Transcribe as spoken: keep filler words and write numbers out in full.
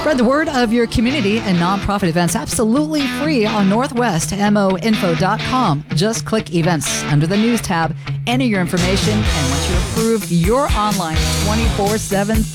Spread the word of your community and nonprofit events absolutely free on northwest mo info dot com. Just click events under the news tab, enter your information, and once you're approved, you're online twenty-four seven.